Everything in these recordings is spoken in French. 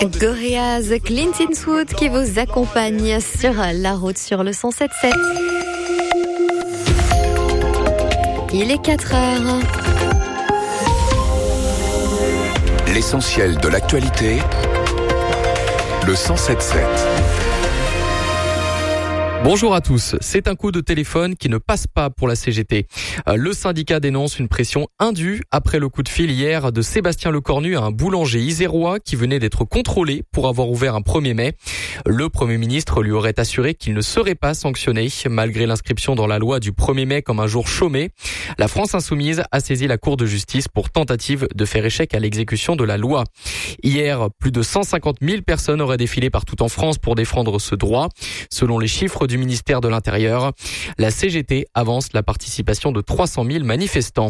Gorillaz, Clint Eastwood qui vous accompagne sur la route sur le 107.7. Il est 4h. L'essentiel de l'actualité, le 107.7. Bonjour à tous. C'est un coup de téléphone qui ne passe pas pour la CGT. Le syndicat dénonce une pression indue après le coup de fil hier de Sébastien Lecornu à un boulanger isérois qui venait d'être contrôlé pour avoir ouvert un 1er mai. Le Premier ministre lui aurait assuré qu'il ne serait pas sanctionné malgré l'inscription dans la loi du 1er mai comme un jour chômé. La France insoumise a saisi la Cour de justice pour tentative de faire échec à l'exécution de la loi. Hier, plus de 150 000 personnes auraient défilé partout en France pour défendre ce droit. Selon les chiffres du ministère de l'Intérieur, la CGT avance la participation de 300 000 manifestants.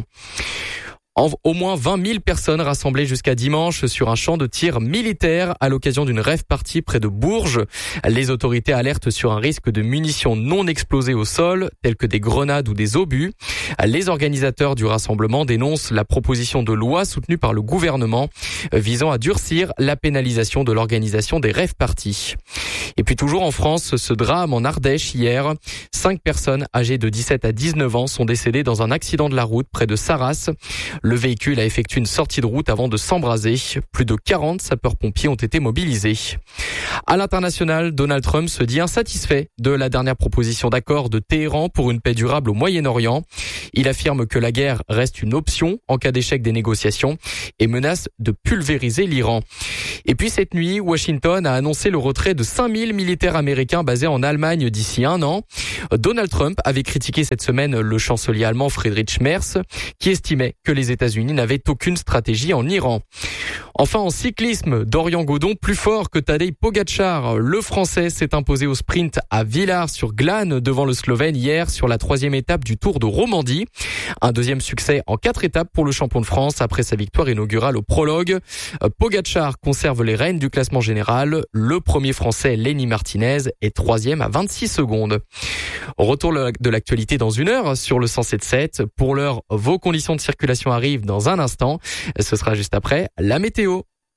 Au moins 20 000 personnes rassemblées jusqu'à dimanche sur un champ de tir militaire à l'occasion d'une rave party près de Bourges. Les autorités alertent sur un risque de munitions non explosées au sol, telles que des grenades ou des obus. Les organisateurs du rassemblement dénoncent la proposition de loi soutenue par le gouvernement visant à durcir la pénalisation de l'organisation des rave parties. Et puis toujours en France, ce drame en Ardèche hier. 5 personnes âgées de 17 à 19 ans sont décédées dans un accident de la route près de Sarras. Le véhicule a effectué une sortie de route avant de s'embraser. Plus de 40 sapeurs-pompiers ont été mobilisés. À l'international, Donald Trump se dit insatisfait de la dernière proposition d'accord de Téhéran pour une paix durable au Moyen-Orient. Il affirme que la guerre reste une option en cas d'échec des négociations et menace de pulvériser l'Iran. Et puis cette nuit, Washington a annoncé le retrait de 5000 militaires américains basés en Allemagne d'ici 1 an. Donald Trump avait critiqué cette semaine le chancelier allemand Friedrich Merz, qui estimait que les États-Unis n'avaient aucune stratégie en Iran. Enfin, en cyclisme, Dorian Godon plus fort que Tadej Pogačar. Le Français s'est imposé au sprint à Villars-sur-Glâne devant le Slovène hier sur la 3e étape du Tour de Romandie. Un deuxième succès en 4 étapes pour le champion de France après sa victoire inaugurale au prologue. Pogačar conserve les rênes du classement général. Le premier Français, Lenny Martinez, est 3e à 26 secondes. Retour de l'actualité dans 1 heure sur le 107.7. Pour l'heure, vos conditions de circulation arrivent dans un instant. Ce sera juste après la météo.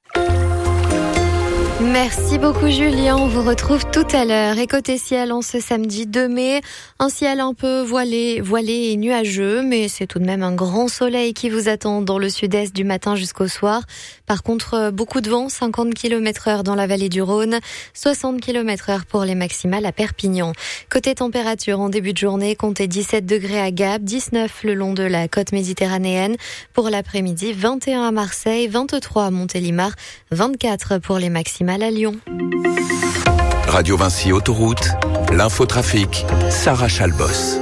Merci beaucoup Julien, on vous retrouve tout à l'heure. Et côté ciel, en ce samedi 2 mai, un ciel un peu voilé et nuageux, mais c'est tout de même un grand soleil qui vous attend dans le sud-est du matin jusqu'au soir. Par contre, beaucoup de vent, 50 km/h dans la vallée du Rhône, 60 km/h pour les maximales à Perpignan. Côté température, en début de journée, comptez 17 degrés à Gap, 19 le long de la côte méditerranéenne. Pour l'après-midi, 21 à Marseille, 23 à Montélimar, 24 pour les maximales à Lyon. Radio Vinci Autoroute, l'infotrafic, Sarah Chalbos.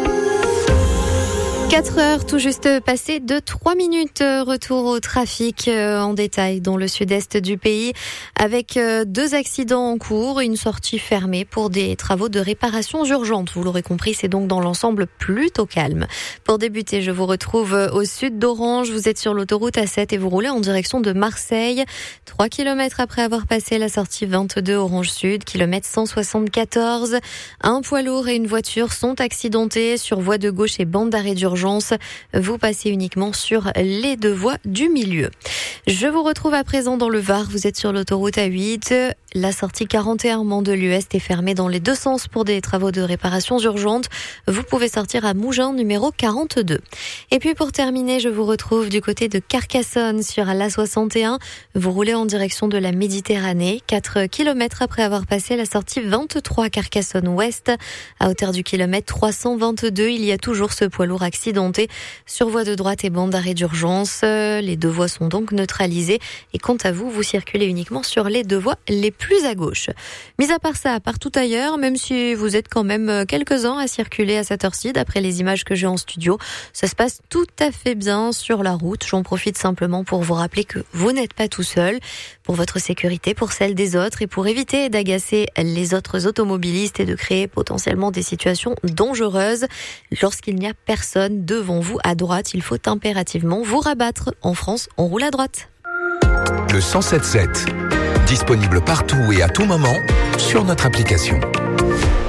4 heures tout juste passées de 3 minutes. Retour au trafic en détail dans le sud-est du pays avec 2 accidents en cours, une sortie fermée pour des travaux de réparation urgente. Vous l'aurez compris, c'est donc dans l'ensemble plutôt calme. Pour débuter, je vous retrouve au sud d'Orange. Vous êtes sur l'autoroute A7 et vous roulez en direction de Marseille. 3 km après avoir passé la sortie 22 Orange Sud, kilomètre 174. Un poids lourd et une voiture sont accidentés sur voie de gauche et bande d'arrêt d'urgence. Vous passez uniquement sur les 2 voies du milieu. Je vous retrouve à présent dans le Var. Vous êtes sur l'autoroute A8. La sortie 41 Mandelieu-Est est fermée dans les 2 sens pour des travaux de réparation urgente. Vous pouvez sortir à Mougins, numéro 42. Et puis pour terminer, je vous retrouve du côté de Carcassonne sur l'A61. Vous roulez en direction de la Méditerranée. 4 km après avoir passé la sortie 23 Carcassonne-Ouest. À hauteur du kilomètre 322, il y a toujours ce poids lourd accidenté sur voie de droite et bande d'arrêt d'urgence. Les 2 voies sont donc neutralisées et quant à vous, vous circulez uniquement sur les 2 voies les plus à gauche. Mis à part ça, partout ailleurs, même si vous êtes quand même quelques-uns à circuler à cette heure-ci, d'après les images que j'ai en studio, ça se passe tout à fait bien sur la route. J'en profite simplement pour vous rappeler que vous n'êtes pas tout seul. Pour votre sécurité, pour celle des autres et pour éviter d'agacer les autres automobilistes et de créer potentiellement des situations dangereuses. Lorsqu'il n'y a personne devant vous à droite, il faut impérativement vous rabattre. En France, on roule à droite. Le 107.7, disponible partout et à tout moment sur notre application.